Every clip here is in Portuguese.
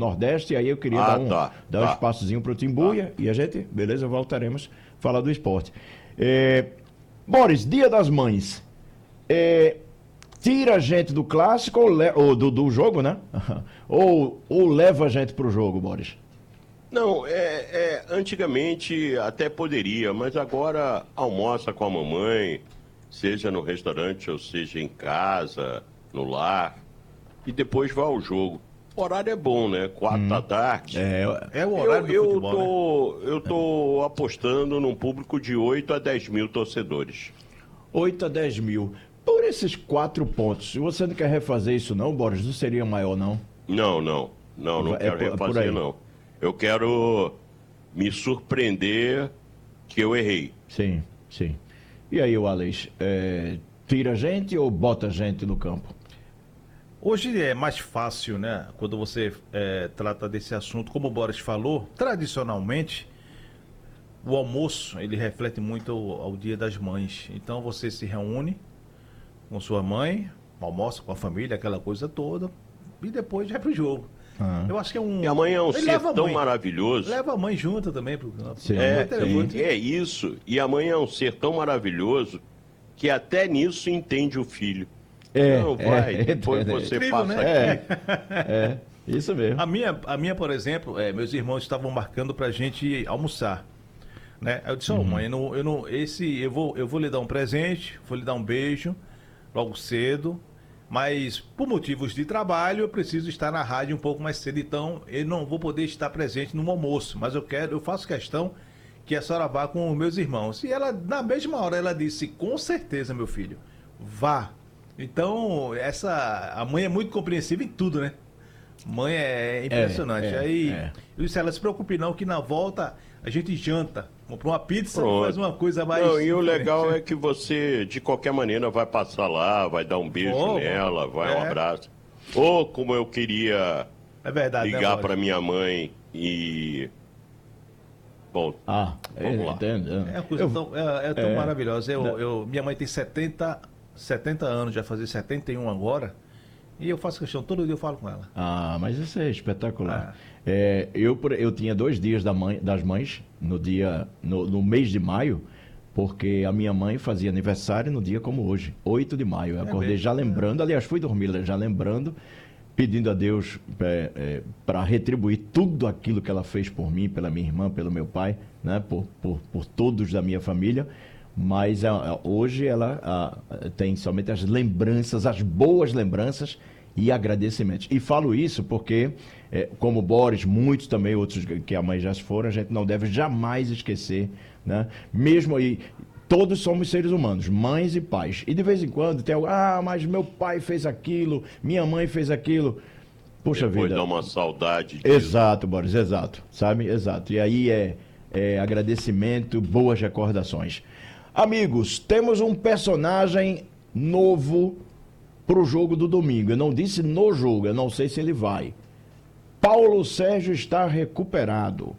Nordeste, e aí eu queria dar um espaçozinho pro Timbuia, e a gente, beleza, voltaremos a falar do esporte. Boris, Dia das Mães. Tira a gente do clássico ou do jogo, né? ou leva a gente pro jogo, Boris? Não, antigamente até poderia, mas agora almoça com a mamãe, seja no restaurante ou seja em casa, no lar, e depois vai ao jogo. O horário é bom, né? 4 da tarde. É o horário do futebol, Eu tô apostando num público de 8 a 10 mil torcedores. 8 a 10 mil. Por esses 4 pontos, você não quer refazer isso não, Boris? Não seria maior, não? Não quero refazer, não. Eu quero me surpreender que eu errei. Sim. E aí, Alex, tira a gente ou bota a gente no campo? Hoje é mais fácil, né? Quando você trata desse assunto, como o Boris falou, tradicionalmente, o almoço, ele reflete muito ao Dia das Mães. Então você se reúne com sua mãe, almoça com a família, aquela coisa toda, e depois vai pro jogo. Eu acho que é E a mãe é um ser tão maravilhoso. Leva a mãe junto também pro campo. Sim, é isso. E a mãe é um ser tão maravilhoso que até nisso entende o filho. Depois você incrível, passa né? aqui. Isso mesmo. A minha, por exemplo, meus irmãos estavam marcando pra gente almoçar. Né? Eu disse, mãe, eu vou lhe dar um presente, vou lhe dar um beijo logo cedo, mas por motivos de trabalho eu preciso estar na rádio um pouco mais cedo, então eu não vou poder estar presente no almoço, mas eu faço questão que a senhora vá com os meus irmãos. E ela, na mesma hora, ela disse, com certeza, meu filho, vá. Então, a mãe é muito compreensiva em tudo, né? Mãe é impressionante. Eu disse, ela se preocupe não, que na volta a gente janta. Compra uma pizza e faz uma coisa mais... Não, e o legal é que você, de qualquer maneira, vai passar lá, vai dar um beijo nela, vai um abraço. Ou como eu queria ligar para minha mãe e... Bom, vamos lá. É uma coisa tão maravilhosa. Minha mãe tem 70 anos, já fazer 71 agora. E eu faço questão, todo dia eu falo com ela. Mas isso é espetacular. Eu tinha 2 dias das mães no mês de maio, porque a minha mãe fazia aniversário no dia como hoje, 8 de maio. Eu acordei já lembrando, aliás, fui dormir já lembrando, pedindo a Deus para retribuir tudo aquilo que ela fez por mim, pela minha irmã, pelo meu pai, né, por todos da minha família. Mas hoje ela tem somente as lembranças, as boas lembranças e agradecimentos. E falo isso porque, como Boris, muitos também, outros que a mãe já se foram, a gente não deve jamais esquecer, né? Mesmo aí, todos somos seres humanos, mães e pais. E de vez em quando tem algo, mas meu pai fez aquilo, minha mãe fez aquilo. Puxa depois vida. Dá uma saudade disso. Exato, Boris, exato. Sabe? Exato. E aí é agradecimento, boas recordações. Amigos, temos um personagem novo pro jogo do domingo. Eu não disse no jogo, eu não sei se ele vai. Paulo Sérgio está recuperado.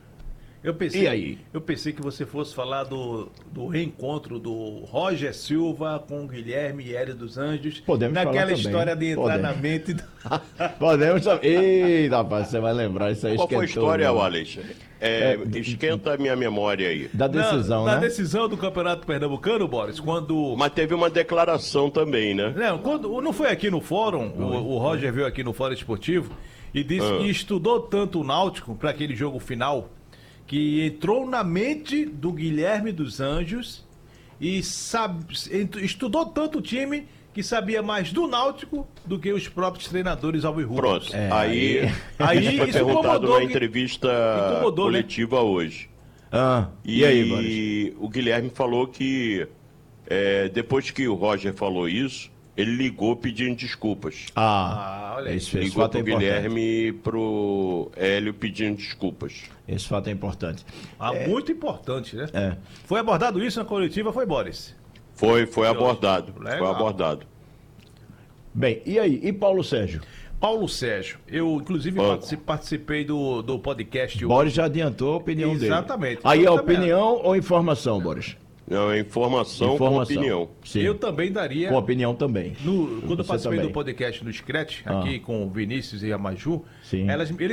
E aí? Eu pensei que você fosse falar do reencontro do Roger Silva com o Guilherme e Hélio dos Anjos. Podemos falar naquela também. História de entrar na mente. Podemos também. Ei, rapaz, você vai lembrar isso aí. Qual foi a história, Alex? Esquenta a minha memória aí. Da decisão, né? Da decisão do Campeonato Pernambucano, Boris, quando... Mas teve uma declaração também, né? Não foi aqui no fórum, o Roger veio aqui no Fórum Esportivo e disse que estudou tanto o Náutico para aquele jogo final, que entrou na mente do Guilherme dos Anjos e estudou tanto o time que sabia mais do Náutico do que os próprios treinadores alvirrubros. Pronto. Aí foi perguntado na entrevista coletiva, né? Hoje. E aí, Boris? O Guilherme falou que depois que o Roger falou isso, ele ligou pedindo desculpas. Olha isso. Ligou pro é Guilherme e pro Hélio pedindo desculpas. Esse fato é importante. Muito importante, né? Foi abordado isso na coletiva, foi, Boris? Foi abordado. Legal. Foi abordado. Bem, e aí? E Paulo Sérgio? Paulo Sérgio, eu inclusive participei do podcast. Boris já adiantou a opinião dele. Exatamente. Aí é opinião ou informação, Boris? Não, é informação com opinião. Sim. Eu também daria... Com opinião também. Quando eu participei do podcast no Scratch, aqui com o Vinícius e a Maju,